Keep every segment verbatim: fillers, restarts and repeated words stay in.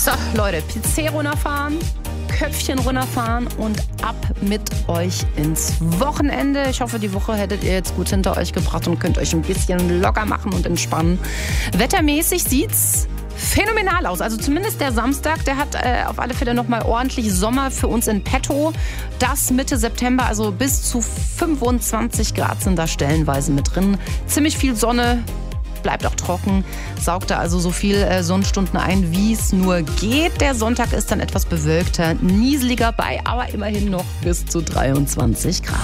So, Leute, P C runterfahren, Köpfchen runterfahren und ab mit euch ins Wochenende. Ich hoffe, die Woche hättet ihr jetzt gut hinter euch gebracht und könnt euch ein bisschen locker machen und entspannen. Wettermäßig sieht's phänomenal aus. Also zumindest der Samstag, der hat äh, auf alle Fälle nochmal ordentlich Sommer für uns in petto. Das Mitte September, also bis zu fünfundzwanzig Grad sind da stellenweise mit drin. Ziemlich viel Sonne. Bleibt auch trocken, saugt da also so viel äh, Sonnenstunden ein, wie es nur geht. Der Sonntag ist dann etwas bewölkter, nieseliger bei, aber immerhin noch bis zu dreiundzwanzig Grad.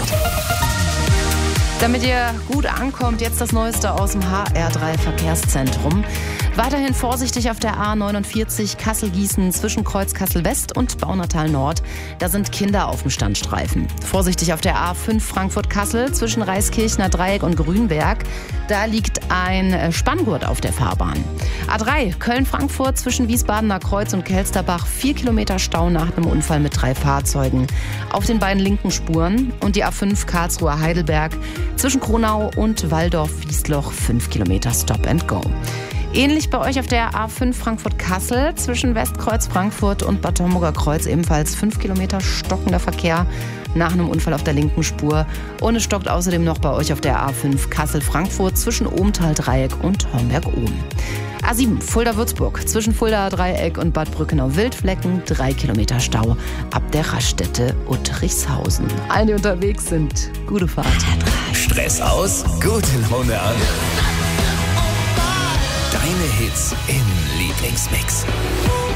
Damit ihr gut ankommt, jetzt das Neueste aus dem H R drei Verkehrszentrum. Weiterhin vorsichtig auf der A neunundvierzig Kassel-Gießen zwischen Kreuz Kassel-West und Baunatal-Nord. Da sind Kinder auf dem Standstreifen. Vorsichtig auf der A fünf Frankfurt-Kassel zwischen Reiskirchner Dreieck und Grünberg. Da liegt ein Spanngurt auf der Fahrbahn. A drei Köln-Frankfurt zwischen Wiesbadener Kreuz und Kelsterbach. Vier Kilometer Stau nach einem Unfall mit drei Fahrzeugen auf den beiden linken Spuren. Und die A fünf Karlsruhe-Heidelberg zwischen Kronau und Walldorf-Wiesloch. Fünf Kilometer Stop and Go. Ähnlich bei euch auf der A fünf Frankfurt-Kassel zwischen Westkreuz Frankfurt und Bad Homburger Kreuz ebenfalls fünf Kilometer stockender Verkehr nach einem Unfall auf der linken Spur. Und es stockt außerdem noch bei euch auf der A fünf Kassel-Frankfurt zwischen Ohmtal-Dreieck und Homberg-Ohm. A sieben Fulda-Würzburg zwischen Fulda-Dreieck und Bad Brückenau-Wildflecken. Drei Kilometer Stau ab der Raststätte Uttrichshausen. Alle, die unterwegs sind, gute Fahrt. Stress aus, gute Laune an. Deine Hits im Lieblingsmix.